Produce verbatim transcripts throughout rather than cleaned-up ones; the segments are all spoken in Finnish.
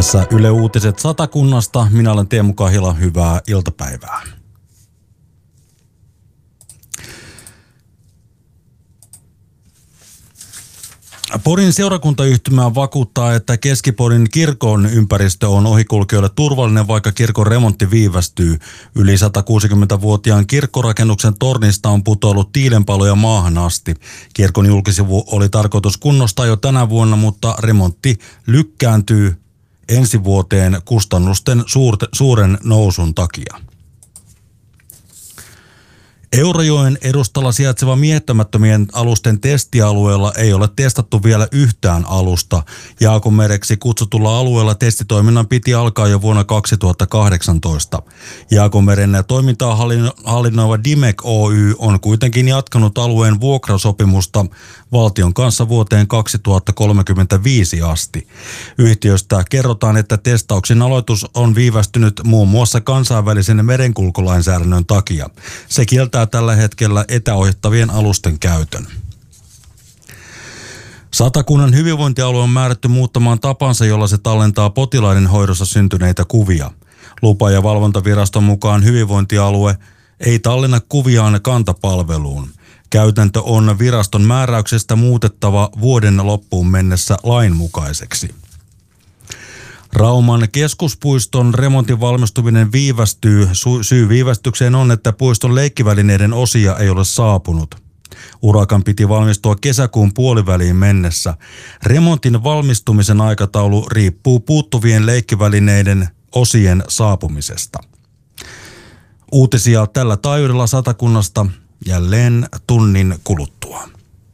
Tässä Yle Uutiset Satakunnasta. Minä olen Teemu Kahila. Hyvää iltapäivää. Porin seurakuntayhtymä vakuuttaa, että Keski-Porin kirkon ympäristö on ohikulkijoille turvallinen, vaikka kirkon remontti viivästyy. Yli satakuusikymmentävuotiaan kirkkorakennuksen tornista on putoillut tiilenpaloja maahan asti. Kirkon julkisivu oli tarkoitus kunnostaa jo tänä vuonna, mutta remontti lykkääntyy ensi vuoteen kustannusten suurte, suuren nousun takia. Eurajoen edustalla sijaitseva miehittämättömien alusten testialueella ei ole testattu vielä yhtään alusta. Jaakonmereksi kutsutulla alueella testitoiminnan piti alkaa jo vuonna kaksituhattakahdeksantoista. Jaakonmeren toimintaa hallinnoiva Dimec Oy on kuitenkin jatkanut alueen vuokrasopimusta valtion kanssa vuoteen kaksituhattakolmekymmentäviisi asti. Yhtiöstä kerrotaan, että testauksen aloitus on viivästynyt muun muassa kansainvälisen merenkulkulainsäädännön takia. Se kieltää tällä hetkellä etäohjattavien alusten käytön. Satakunnan hyvinvointialue on määrätty muuttamaan tapansa, jolla se tallentaa potilaiden hoidossa syntyneitä kuvia. Lupa- ja valvontaviraston mukaan hyvinvointialue ei tallenna kuviaan kantapalveluun. Käytäntö on viraston määräyksestä muutettava vuoden loppuun mennessä lainmukaiseksi. Rauman keskuspuiston remontin valmistuminen viivästyy. Syy viivästykseen on, että puiston leikkivälineiden osia ei ole saapunut. Urakan piti valmistua kesäkuun puoliväliin mennessä. Remontin valmistumisen aikataulu riippuu puuttuvien leikkivälineiden osien saapumisesta. Uutisia tällä taajuudella Satakunnasta jälleen tunnin kuluttua.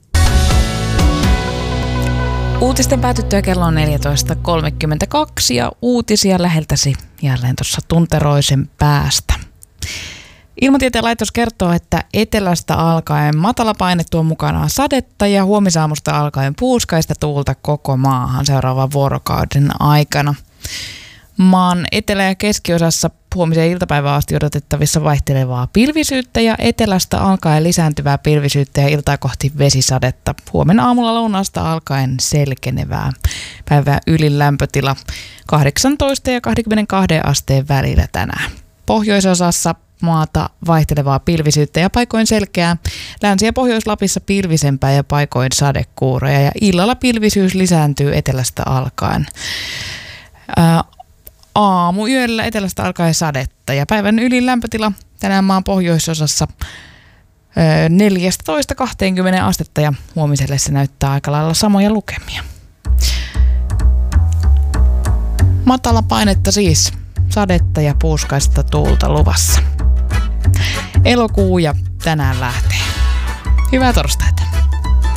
Uutisten päätyttyä kello on neljätoista kolmekymmentäkaksi ja uutisia läheltäsi jälleen tuossa tunteroisen päästä. Ilmatieteen laitos kertoo, että etelästä alkaen matalapaine tuo mukanaan sadetta ja huomisaamusta alkaen puuskaista tuulta koko maahan seuraavan vuorokauden aikana. Maan etelä- ja keskiosassa huomiseen iltapäivään asti odotettavissa vaihtelevaa pilvisyyttä ja etelästä alkaen lisääntyvää pilvisyyttä ja iltaa kohti vesisadetta. Huomenna aamulla lounaasta alkaen selkenevää. Päivää ylin lämpötila kahdeksantoista ja kaksikymmentäkaksi asteen välillä tänään. Pohjoisosassa maata vaihtelevaa pilvisyyttä ja paikoin selkeää. Länsi- ja Pohjois-Lapissa pilvisempää ja paikoin sadekuuroja ja illalla pilvisyys lisääntyy etelästä alkaen. Ää, Aamuyöllä etelästä alkaen sadetta ja päivän ylin lämpötila tänään maan pohjoisosassa neljätoista kaksikymmentä astetta ja huomiselle se näyttää aika lailla samoja lukemia. Matala painetta siis, sadetta ja puuskaista tuulta luvassa. Elokuu ja tänään lähtee. Hyvää torstaita.